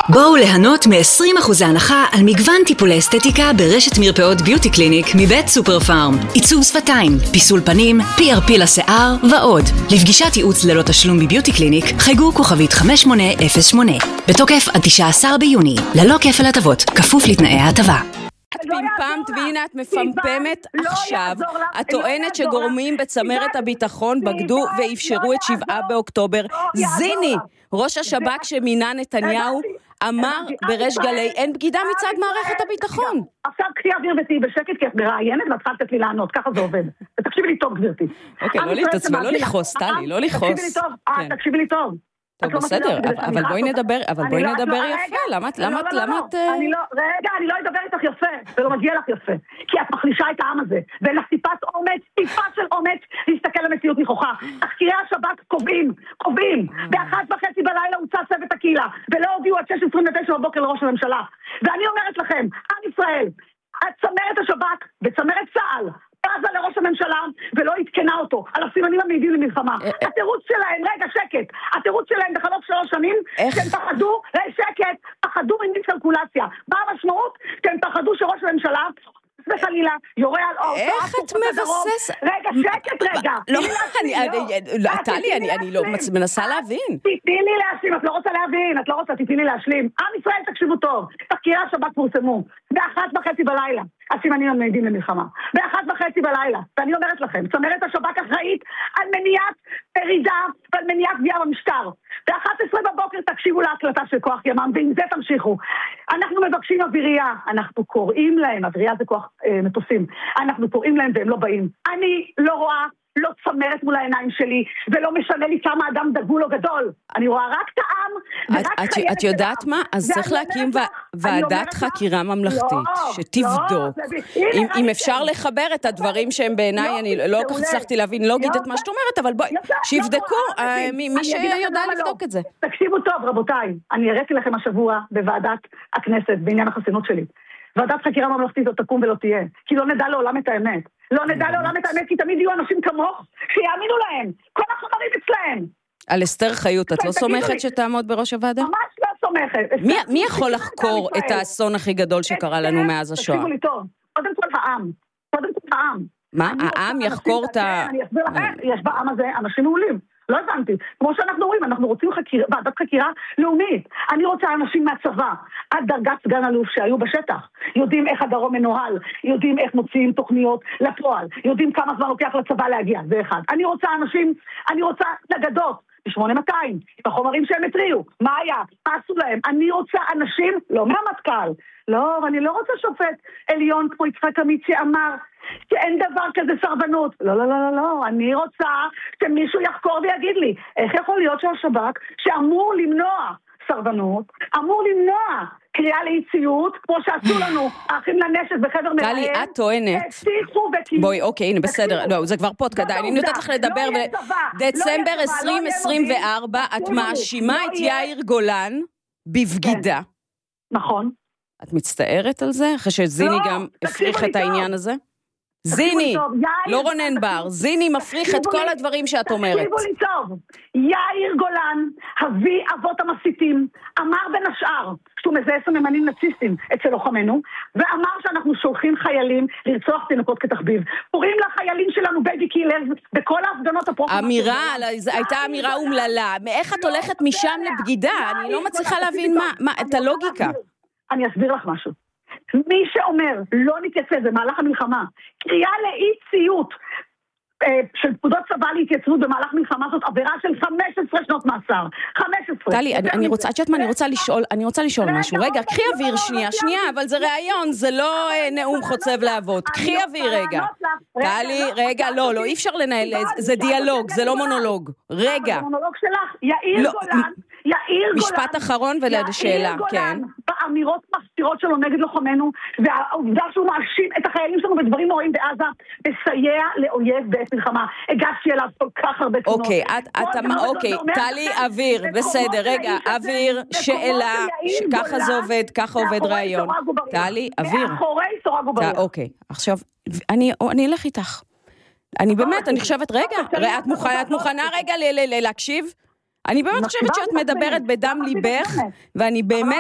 בואו ליהנות מ-20% הנחה על מגוון טיפולי אסתטיקה ברשת מרפאות ביוטי קליניק מבית סופר פארם. עיצוב שפתיים, פיסול פנים, PRP לשיער ועוד. לפגישת ייעוץ ללא תשלום בביוטי קליניק חייגו כוכבית 5808. בתוקף עד 19 ביוני. ללא כפל הטבות, כפוף לתנאי ההטבה. את פמפמת והנה את מפמפמת עכשיו. את טוענת שגורמים בצמרת הביטחון בגדו ואפשרו את 7 באוקטובר. זיני, ראש השב"כ שמינה נתניהו, אמר בריש גלי, אין בגידה מצד מערכת הביטחון. עכשיו קחי אוויר ותהי בשקט, כי את מראיינת ואת צריכה לתת לי לענות, ככה זה עובד. ותקשיבי לי טוב, גברתי. אוקיי, לא להתעצבן, לא לכעוס, טלי, לא לכעוס. תקשיבי לי טוב. טוב, בסדר, אבל בואי נדבר יפה, למה את... רגע, אני לא אדבר איתך יפה, ולא מגיע לך יפה, כי את מחלישה את העם הזה, ואין לך טיפה של אומץ, להסתכל למציאות נכוחה. תחקירי השב"כ קובעים, ב-1:30 בלילה הוצא צוות הקהילה, ולא הודיעו עד 6:29 בבוקר לראש הממשלה. ואני אומרת לכם, עם ישראל, צמרת השב"כ וצמרת צה"ל, פרזה לראש הממשלה ולא התקנה אותו על הסימנים המעידים למלחמה. התירוץ שלהם, רגע שקט, התירוץ שלהם בחלוף 3 שנים, שהם פחדו, שקט, פחדו מדיסקלקולציה. מה המשמעות? שהם פחדו שראש הממשלה וחלילה יורה על אור. איך את מבסס? רגע, שקט רגע. טלי, אני לא מנסה להבין. תתני לי להשלים, את לא רוצה להבין, תתני לי להשלים. עם ישראל תקשיבו טוב, תחקירי השב"כ פורסמו ב-1:30 בלילה. הסימנים המעידים למלחמה. ב-1:30 בלילה. ואני אומרת לכם, צמרת השב"כ אחראית על מניעת פרידה ועל מניעת פגיעה במשטר. ב-11 בבוקר תקשיבו להקלטה של כוח ימ"מ, ועם זה תמשיכו. אנחנו מבקשים אווירייה, אנחנו קוראים להם, אווירייה זה כוח מטוסים, אנחנו קוראים להם והם לא באים. אני לא רואה, לא צמרת מול העיניים שלי, ולא משנה לי כמה אדם דגול או גדול. אני רואה רק את העם. את יודעת מה? אז צריך להקים ועדת חקירה ממלכתית, שתבדוק. אם אפשר לחבר את הדברים שהם בעיניי, אני לא כל כך הצלחתי להבין לוגית את מה שאת אומרת, אבל בואי, שיבדקו מי שיודע לבדוק את זה. תקשיבו טוב, רבותיי, אני הראיתי לכם השבוע בוועדת הכנסת, בעניין החסינות שלי. ועדת חקירה ממלכתית לא תקום ולא תהיה, כי לא נדע לעולם את האמת. לא נדע לעולם את האמת, כי תמיד יהיו אנשים כמוך שיאמינו להם. כל החומרים אצלהם. על אסתר חיות, את לא סומכת שתעמוד בראש הוועדה? ממש לא סומכת. מי יכול לחקור את האסון הכי גדול שקרה לנו מאז השואה? תקשיבו לי טוב, קודם כל העם. מה? העם יחקור את ה... אני אסביר לכם, יש בעם הזה אנשים מעולים. לא הבנתי. כמו שאנחנו רואים, אנחנו רוצים ועדת חקירה לאומית. אני רוצה אנשים מהצבא, עד דרגת סגן אלוף שהיו בשטח. יודעים איך הדרום מנוהל, יודעים איך מוציאים תוכניות לפועל, יודעים כמה זמן לוקח לצבא להגיע, זה אחד. אני רוצה נגדות, ב-8200, עם החומרים שהם התריעו. מה היה? מה עשו להם? אני רוצה אנשים, לא מהמטכ"ל. לא, אני לא רוצה שופט עליון כמו יצחק עמית שאמר שאין דבר כזה סרבנות. לא, אני רוצה שמישהו יחקור ויגיד לי, איך יכול להיות שהשב"כ שאמור למנוע סרבנות, אמור למנוע קריאה לאי-ציות, כמו שעשו לנו האחים לנשק בחבר מראה. טלי, את טוענת. בואי, אוקיי, הנה, בסדר. לא, זה כבר פודקאסט. אני נותנת לך לדבר. דצמבר 2024, את מאשימה את יאיר גולן בבגידה. נכון. את מצטערת על זה? אחרי שזיני גם הפריך את העניין הזה? זיני, לא רונן בר, זיני מפריך את כל הדברים שאת אומרת. תקשיבו לי טוב, יאיר גולן, אבי אבות המסיתים, אמר בין השאר, שהוא מזהה סממנים נאציסטים אצל לוחמנו, ואמר שאנחנו שולחים חיילים לרצוח תינוקות כתחביב. קוראים לחיילים שלנו בייבי קילרס בכל ההפגנות הפרופורציות. אמירה, הייתה אמירה אומללה. איך את הולכת משם לבגידה? אני לא מצליחה להבין את הלוגיקה. אני אסביר לך משהו. מי שאומר לא נתייצב במהלך המלחמה, קריאה לאי ציות של פקודות צבא להתייצבות במהלך מלחמה, זאת עבירה של 15 שנות מאסר. 15. טלי, אני רוצה לשאול משהו. רגע, קחי אוויר שנייה, אבל זה רעיון, זה לא נאום חוצב להבות. קחי אוויר רגע. טלי, רגע, לא, אי אפשר לנהל, זה דיאלוג, זה לא מונולוג. רגע. המונולוג שלך, יאיר גולן. משפט אחרון ולשאלה, כן. באמירות מסתירות שלו נגד לוחמנו, והעובדה שהוא מאשים את החיילים שלנו בדברים נוראים בעזה, מסייע לאויב בעת מלחמה. הגשתי אליו כל כך הרבה תלונות. אוקיי, טלי, אוויר, בסדר, רגע, אוויר, שאלה, ככה זה עובד, ככה עובד רעיון. טלי, אוויר. מאחורי סורג ובריח. אוקיי, עכשיו, אני אלך איתך. אני באמת, אני חושבת, רגע, את מוכנה רגע להקשיב? אני באמת חושבת שאת מדברת בדם ליבך, ואני באמת